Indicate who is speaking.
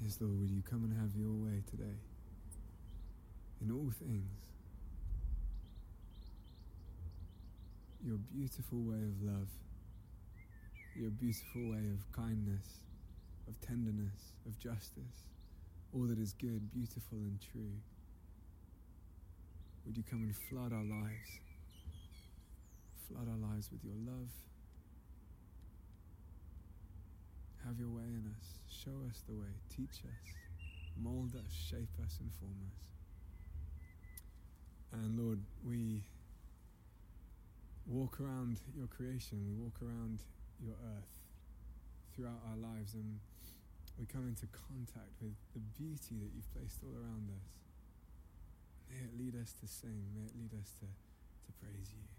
Speaker 1: Yes, Lord, would you come and have your way today in all things? Your beautiful way of love, your beautiful way of kindness, of tenderness, of justice, all that is good, beautiful and true. Would you come and flood our lives with your love. Have your way in us, show us the way, teach us, mold us, shape us and form us. And Lord, we walk around your creation, we walk around your earth throughout our lives, and we come into contact with the beauty that you've placed all around us. May it lead us to sing, may it lead us to praise you.